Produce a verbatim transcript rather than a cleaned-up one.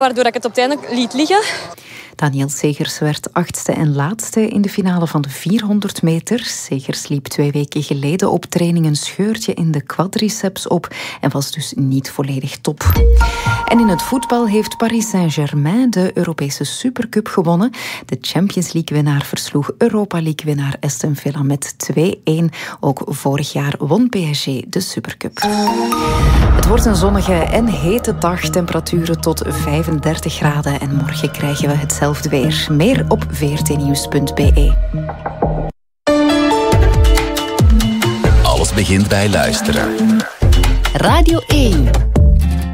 Waardoor ik het op het einde liet liggen. Danielle Segers werd achtste en laatste in de finale van de vierhonderd meter. Segers liep twee weken geleden op training een scheurtje in de quadriceps op en was dus niet volledig top. En in het voetbal heeft Paris Saint-Germain de Europese Supercup gewonnen. De Champions League-winnaar versloeg Europa League-winnaar Aston Villa met twee-een. Ook vorig jaar won P S G de Supercup. Het wordt een zonnige en hete dag. Temperaturen tot vijfendertig graden. En morgen krijgen we hetzelfde weer. Meer op v r t nieuws punt b e. Alles begint bij luisteren. Radio één.